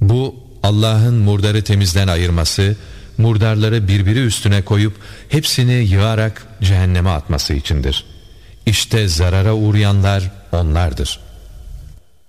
Bu Allah'ın murdarı temizden ayırması, murdarları birbiri üstüne koyup hepsini yığarak cehenneme atması içindir. İşte zarara uğrayanlar onlardır.